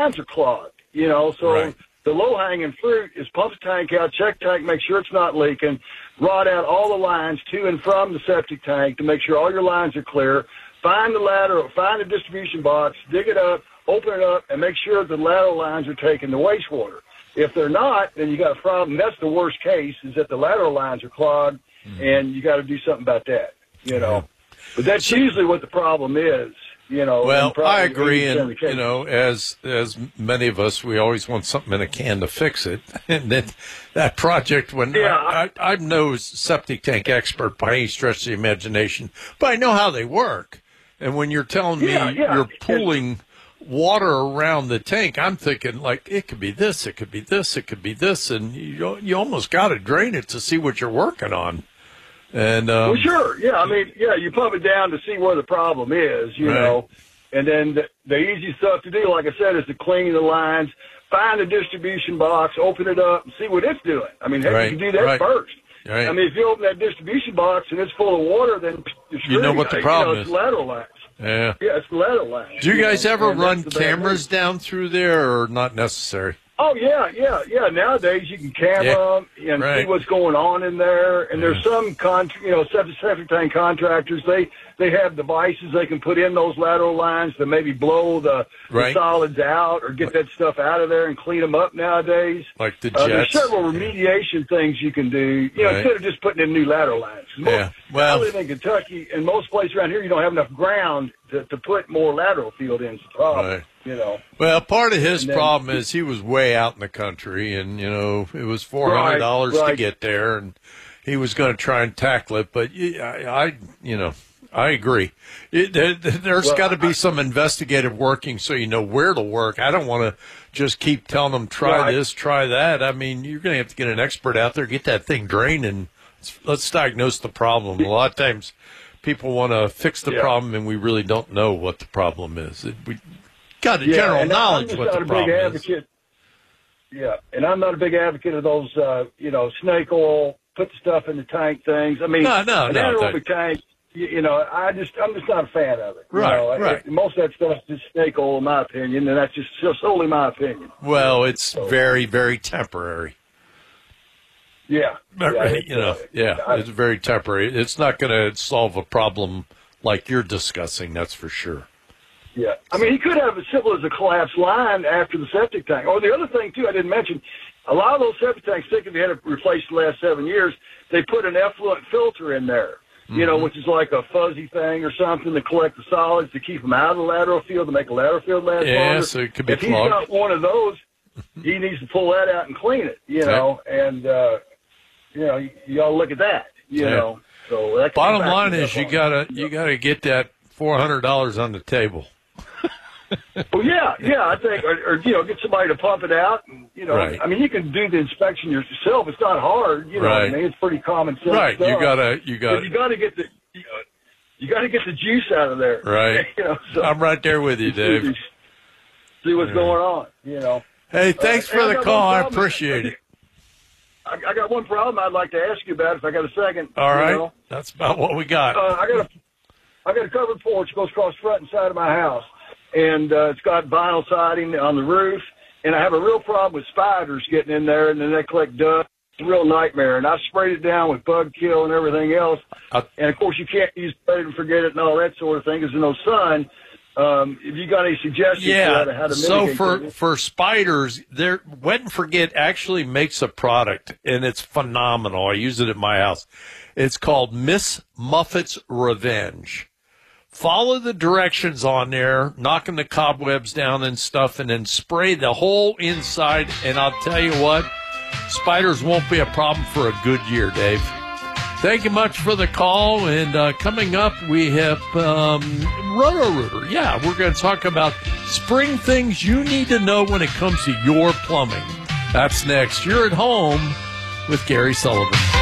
lines are clogged, you know. So Right. the low-hanging fruit is pump the tank out, check tank, make sure it's not leaking, rod out all the lines to and from the septic tank to make sure all your lines are clear. Find the lateral, find the distribution box, dig it up, open it up, and make sure the lateral lines are taking the wastewater. If they're not, then you got a problem. That's the worst case, is that the lateral lines are clogged, and you got to do something about that, you know. But that's usually what the problem is, you know. Well, I agree, 80% of and the cases. you know, as many of us, we always want something in a can to fix it. And that project, when I'm no septic tank expert by any stretch of the imagination, but I know how they work. And when you're telling me you're pooling water around the tank, I'm thinking, like, it could be this, it could be this, it could be this, and you almost got to drain it to see what you're working on. And well, sure, yeah. I mean, yeah, you pump it down to see where the problem is, you know, and then the easy stuff to do, like I said, is to clean the lines, find the distribution box, open it up, and see what it's doing. I mean, heck, you can do that first. Right. I mean, if you open that distribution box and it's full of water, then you know what the problem is. It's lateral lines. Yeah, it's the lateral lines. Do you guys ever run cameras down through there, or not necessary? Oh, yeah. Nowadays, you can camera them and see what's going on in there. And there's some, septic tank contractors, they have devices they can put in those lateral lines to maybe blow the solids out or get that stuff out of there and clean them up nowadays. Like the jets. There's several remediation things you can do, instead of just putting in new lateral lines. I live in Kentucky, and most places around here, you don't have enough ground to put more lateral field in. It's a problem. You know. Well, part of his problem is he was way out in the country, and it was $400 to get there, and he was going to try and tackle it. But I agree. There's got to be some investigative working, so you know where to work. I don't want to just keep telling them try this, try that. I mean, you're going to have to get an expert out there, get that thing drained, and let's diagnose the problem. A lot of times, people want to fix the problem, and we really don't know what the problem is. We got a general knowledge what the problem is. Yeah, and I'm not a big advocate of those, snake oil, put the stuff in the tank things. I mean, an anaerobic tank, I'm just not a fan of it. Right. Most of that stuff is just snake oil, in my opinion, and that's just solely my opinion. Well, it's very, very temporary. It's very temporary. It's not going to solve a problem like you're discussing, that's for sure. Yeah. I mean, he could have as simple as a collapsed line after the septic tank. Or the other thing, too, I didn't mention, a lot of those septic tanks, if they had it replaced the last 7 years, they put an effluent filter in there, which is like a fuzzy thing or something to collect the solids to keep them out of the lateral field, to make the lateral field last longer. So it could be if he's got one of those, he needs to pull that out and clean it, and, you got to look at that, know. So that bottom line is you gotta get that $400 on the table. Well, I think, or get somebody to pump it out. And, I mean, you can do the inspection yourself. It's not hard. You know what I mean? It's pretty common sense. Right. Stuff. You gotta get the, you got to get the juice out of there. Right. So I'm right there with you, Dave. See what's going on. Hey, thanks for the call. I appreciate it. I got one problem I'd like to ask you about if I got a second. All right. That's about what we got. I got a covered porch that goes across the front and side of my house. And it's got vinyl siding on the roof, and I have a real problem with spiders getting in there, and then they collect dust. It's a real nightmare. And I sprayed it down with bug kill and everything else. And, of course, you can't use spray it and forget it and all that sort of thing because there's no sun. If you got any suggestions for how to mitigate so for spiders, Wet and Forget actually makes a product, and it's phenomenal. I use it at my house. It's called Miss Muffet's Revenge. Follow the directions on there, knocking the cobwebs down and stuff, and then spray the whole inside. And I'll tell you what, spiders won't be a problem for a good year, Dave. Thank you much for the call. And coming up, we have Roto-Rooter. Yeah, we're going to talk about spring things you need to know when it comes to your plumbing. That's next. You're at home with Gary Sullivan.